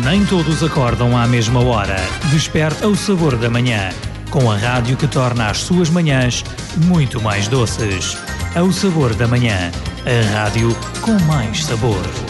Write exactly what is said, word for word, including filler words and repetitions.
Nem todos acordam à mesma hora. Desperta o sabor da manhã, com a rádio que torna as suas manhãs muito mais doces. É o sabor da manhã, a rádio com mais sabor.